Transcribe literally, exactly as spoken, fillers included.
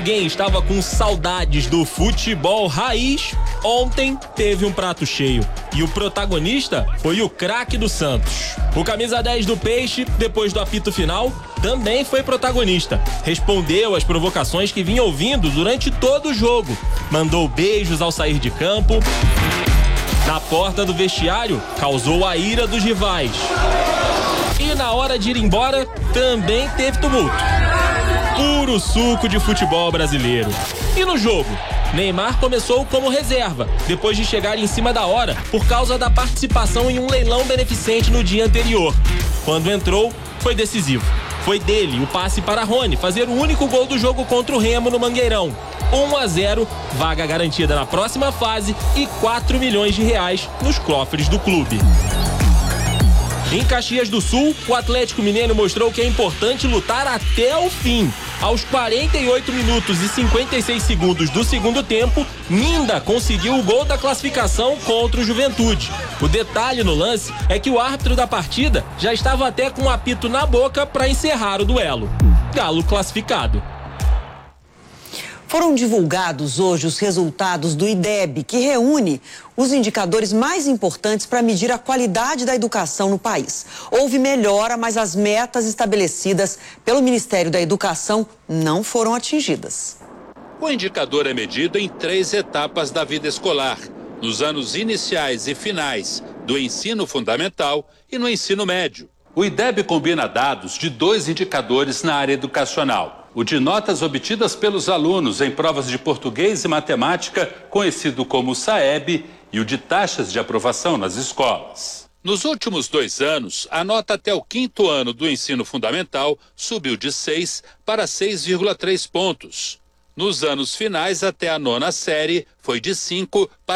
alguém estava com saudades do futebol raiz, ontem teve um prato cheio. E o protagonista foi o craque do Santos. O camisa dez do Peixe, depois do apito final, também foi protagonista. Respondeu às provocações que vinha ouvindo durante todo o jogo. Mandou beijos ao sair de campo. Na porta do vestiário, causou a ira dos rivais. E na hora de ir embora, também teve tumulto. Puro suco de futebol brasileiro. E no jogo? Neymar começou como reserva, depois de chegar em cima da hora por causa da participação em um leilão beneficente no dia anterior. Quando entrou, foi decisivo. Foi dele o passe para Rony fazer o único gol do jogo contra o Remo no Mangueirão. um a zero, vaga garantida na próxima fase e quatro milhões de reais nos cofres do clube. Em Caxias do Sul, o Atlético Mineiro mostrou que é importante lutar até o fim. Aos quarenta e oito minutos e cinquenta e seis segundos do segundo tempo, Minda conseguiu o gol da classificação contra o Juventude. O detalhe no lance é que o árbitro da partida já estava até com um apito na boca para encerrar o duelo. Galo classificado. Foram divulgados hoje os resultados do IDEB, que reúne os indicadores mais importantes para medir a qualidade da educação no país. Houve melhora, mas as metas estabelecidas pelo Ministério da Educação não foram atingidas. O indicador é medido em três etapas da vida escolar, nos anos iniciais e finais do ensino fundamental e no ensino médio. O IDEB combina dados de dois indicadores na área educacional. O de notas obtidas pelos alunos em provas de português e matemática, conhecido como SAEB, e o de taxas de aprovação nas escolas. Nos últimos dois anos, a nota até o quinto ano do ensino fundamental subiu de seis para seis vírgula três pontos. Nos anos finais, até a nona série, foi de cinco para